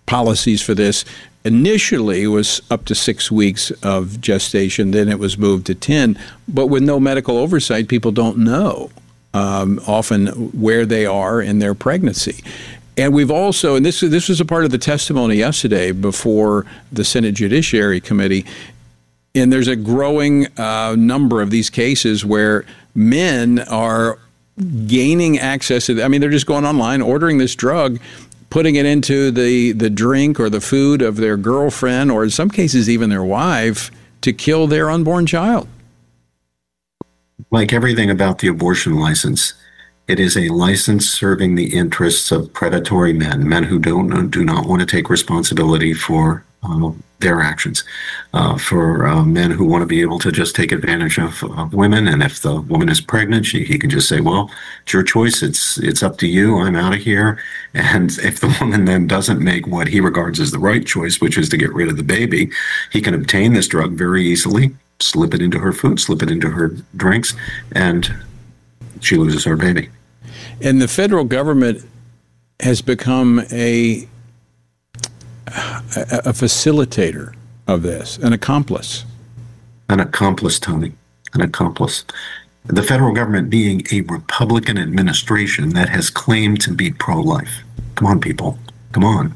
policies for this. Initially, it was up to 6 weeks of gestation. Then it was moved to 10. But with no medical oversight, people don't know often where they are in their pregnancy. And we've also, and this was a part of the testimony yesterday before the Senate Judiciary Committee, and there's a growing number of these cases where men are gaining access to, they're just going online, ordering this drug, putting it into the drink or the food of their girlfriend, or in some cases even their wife, to kill their unborn child. Like everything about the abortion license, it is a license serving the interests of predatory men who do not want to take responsibility for their actions, for men who want to be able to just take advantage of women. And if the woman is pregnant, he can just say, well, it's your choice. It's up to you. I'm out of here. And if the woman then doesn't make what he regards as the right choice, which is to get rid of the baby, he can obtain this drug very easily, slip it into her food, slip it into her drinks, and she loses her baby. And the federal government has become a facilitator of this, an accomplice. An accomplice, Tony, an accomplice. The federal government being a Republican administration that has claimed to be pro-life. Come on, people. Come on.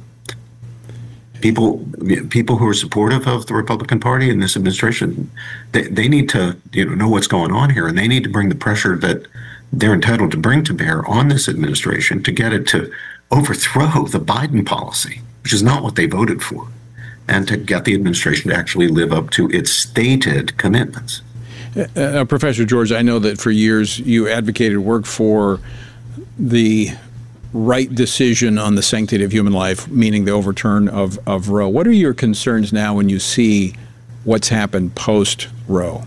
People who are supportive of the Republican Party and this administration, they need to know what's going on here, and they need to bring the pressure that they're entitled to bring to bear on this administration to get it to overthrow the Biden policy, which is not what they voted for, and to get the administration to actually live up to its stated commitments. Professor George, I know that for years you advocated work for the right decision on the sanctity of human life, meaning the overturn of Roe. What are your concerns now when you see what's happened post-Roe?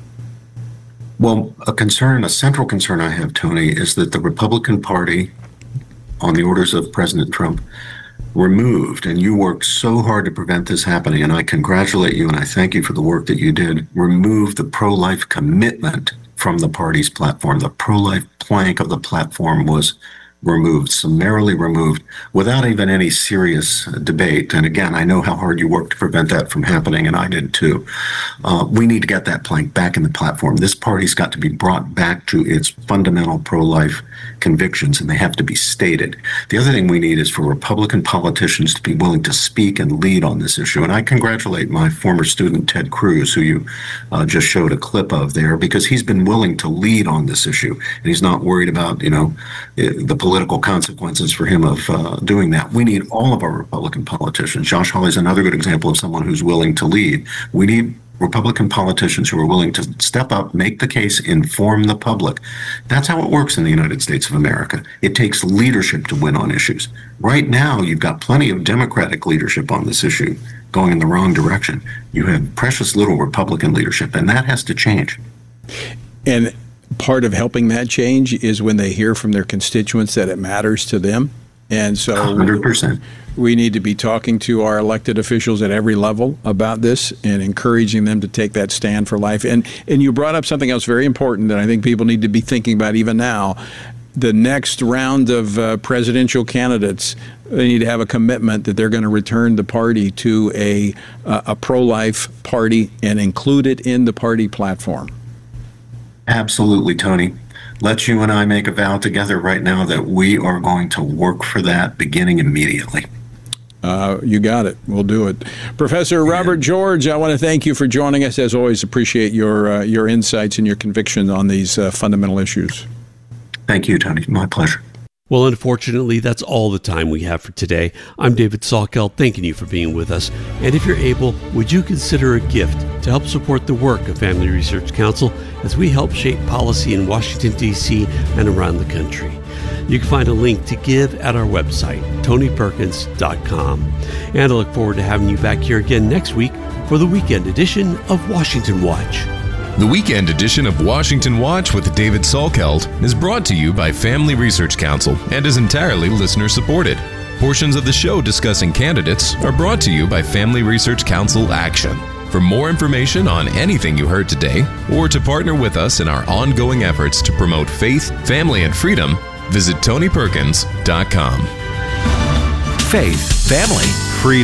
Well, a central concern I have, Tony, is that the Republican Party, on the orders of President Trump, removed, and you worked so hard to prevent this happening, and I congratulate you and I thank you for the work that you did, remove the pro-life commitment from the party's platform. The pro-life plank of the platform was removed, summarily removed, without even any serious debate. And again, I know how hard you worked to prevent that from happening, and I did too. We need to get that plank back in the platform. This party's got to be brought back to its fundamental pro-life convictions, and they have to be stated. The other thing we need is for Republican politicians to be willing to speak and lead on this issue. And I congratulate my former student, Ted Cruz, who you just showed a clip of there, because he's been willing to lead on this issue, and he's not worried about, the political consequences for him of doing that. We need all of our Republican politicians. Josh Hawley is another good example of someone who's willing to lead. We need Republican politicians who are willing to step up, make the case, inform the public. That's how it works in the United States of America. It takes leadership to win on issues. Right now, you've got plenty of Democratic leadership on this issue going in the wrong direction. You have precious little Republican leadership, and that has to change. And part of helping that change is when they hear from their constituents that it matters to them. And so 100%. We need to be talking to our elected officials at every level about this and encouraging them to take that stand for life. And you brought up something else very important that I think people need to be thinking about even now. The next round of presidential candidates, they need to have a commitment that they're going to return the party to a pro-life party and include it in the party platform. Absolutely, Tony. Let's you and I make a vow together right now that we are going to work for that beginning immediately. You got it. We'll do it. Professor Robert George, I want to thank you for joining us. As always, appreciate your insights and your conviction on these fundamental issues. Thank you, Tony. My pleasure. Well, unfortunately, that's all the time we have for today. I'm David Salkeld, thanking you for being with us. And if you're able, would you consider a gift to help support the work of Family Research Council as we help shape policy in Washington, D.C. and around the country? You can find a link to give at our website, TonyPerkins.com. And I look forward to having you back here again next week for the weekend edition of Washington Watch. The weekend edition of Washington Watch with David Salkeld is brought to you by Family Research Council and is entirely listener-supported. Portions of the show discussing candidates are brought to you by Family Research Council Action. For more information on anything you heard today, or to partner with us in our ongoing efforts to promote faith, family, and freedom, visit TonyPerkins.com. Faith, family, freedom.